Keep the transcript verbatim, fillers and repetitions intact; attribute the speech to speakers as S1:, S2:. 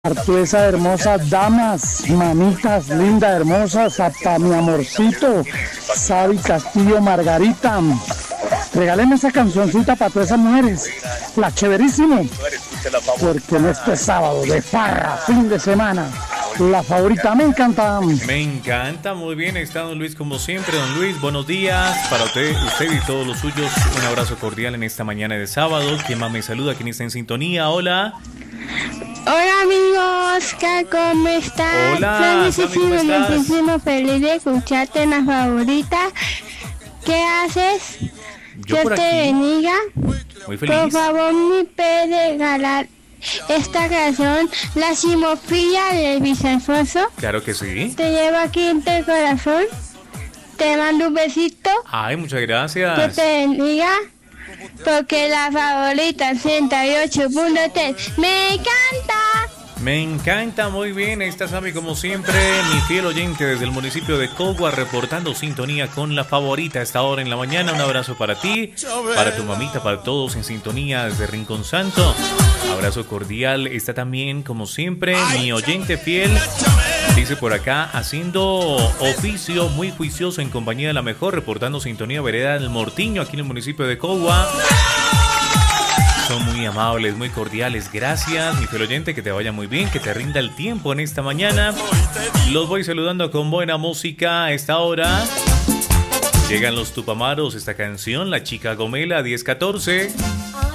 S1: Artuesa, hermosas damas, mamitas lindas, hermosas, hasta mi amorcito, Sabi Castillo, Margarita. Regáleme esa cancioncita para todas esas mujeres, la chéverísimo, porque en este sábado de farra, fin de semana, la favorita me encanta.
S2: Me encanta, muy bien, está don Luis como siempre. Don Luis, buenos días para usted, usted y todos los suyos. Un abrazo cordial en esta mañana de sábado. ¿Quién más me saluda? ¿Quién está en sintonía? Hola.
S3: Hola amigos, ¿cómo estás?
S2: Hola,
S3: Feliz,
S2: ¿cómo estás?
S3: muchísimo feliz de escucharte en la favorita. ¿Qué haces?
S2: Yo
S3: Dios
S2: por
S3: te
S2: aquí,
S3: bendiga.
S2: muy feliz.
S3: Por favor, me puedes regalar esta canción, La Simofía de Luis Alfonso.
S2: Claro que sí.
S3: Te llevo aquí en tu corazón. Te mando un besito.
S2: Ay, muchas
S3: Que
S2: gracias.
S3: te bendiga. Porque la favorita ciento ocho punto tres me encanta.
S2: Me encanta, muy bien. Está Sammy como siempre, mi fiel oyente desde el municipio de Cogua, reportando sintonía con la favorita a esta hora en la mañana. Un abrazo para ti, para tu mamita, para todos en sintonía desde Rincón Santo. Abrazo cordial. Está también, como siempre, mi oyente fiel. Dice por acá, haciendo oficio muy juicioso en compañía de la mejor, reportando sintonía vereda del Mortiño, aquí en el municipio de Cogua. Son muy amables, muy cordiales. Gracias, mi fiel oyente, que te vaya muy bien, que te rinda el tiempo en esta mañana. Los voy saludando con buena música a esta hora. Llegan los Tupamaros, esta canción, La Chica Gomela, diez catorce.